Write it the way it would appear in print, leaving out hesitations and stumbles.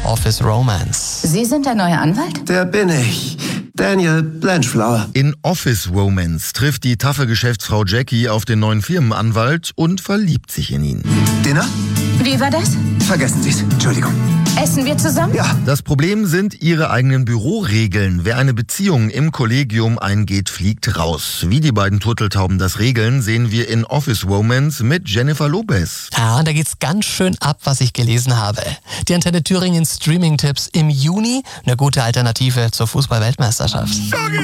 Office Romance. Sie sind der neue Anwalt? Der bin ich. Daniel Blanchflower. In Office Romance trifft die taffe Geschäftsfrau Jackie auf den neuen Firmenanwalt und verliebt sich in ihn. Dinner? Wie war das? Vergessen Sie's. Entschuldigung. Essen wir zusammen? Ja. Das Problem sind ihre eigenen Büroregeln. Wer eine Beziehung im Kollegium eingeht, fliegt raus. Wie die beiden Turteltauben das regeln, sehen wir in Office Romance mit Jennifer Lopez. Ja, und da geht's ganz schön ab, was ich gelesen habe. Die Antenne Thüringen Streaming-Tipps im Juni, eine gute Alternative zur Fußball-Weltmeisterschaft.